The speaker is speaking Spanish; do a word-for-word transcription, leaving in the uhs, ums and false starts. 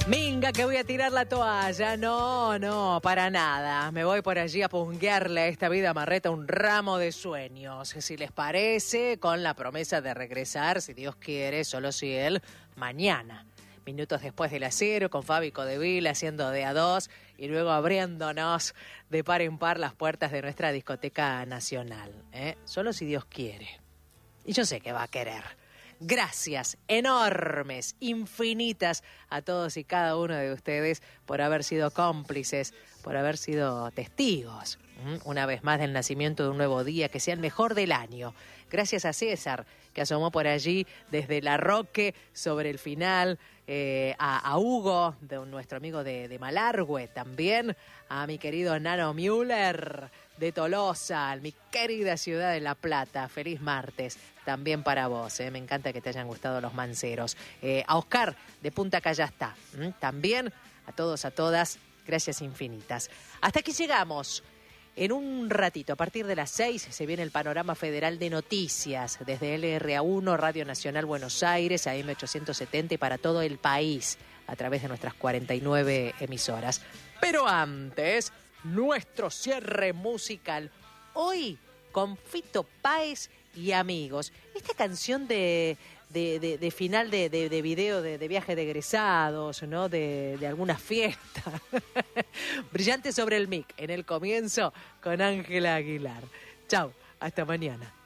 Minga, que voy a tirar la toalla. No, no, para nada. Me voy por allí a punguearle a esta vida marreta un ramo de sueños. Si les parece, con la promesa de regresar, si Dios quiere, solo si él, mañana. Minutos después del acero, con Fabi Codeville haciendo de a dos y luego abriéndonos de par en par las puertas de nuestra discoteca nacional. ¿eh? Solo si Dios quiere. Y yo sé que va a querer. Gracias enormes, infinitas a todos y cada uno de ustedes por haber sido cómplices, por haber sido testigos, ¿m? una vez más del nacimiento de un nuevo día, que sea el mejor del año. Gracias a César, que asomó por allí desde La Roque sobre el final, eh, a, a Hugo, de nuestro amigo de, de Malargüe, también a mi querido Nano Müller de Tolosa, mi querida ciudad de La Plata. Feliz martes también para vos, ¿eh? Me encanta que te hayan gustado los manceros. Eh, a Oscar de Punta Callastá, ¿m? también a todos, a todas, gracias infinitas. Hasta aquí llegamos. En un ratito, a partir de las seis, se viene el panorama federal de noticias desde L R A uno, Radio Nacional Buenos Aires, A M ochocientos setenta y para todo el país a través de nuestras cuarenta y nueve emisoras. Pero antes, nuestro cierre musical. Hoy con Fito Páez y amigos. Esta canción de, de, de, de final de, de, de video de, de viaje de egresados, ¿no? De, de alguna fiesta. Brillante sobre el mic en el comienzo con Ángela Aguilar. Chau, hasta mañana.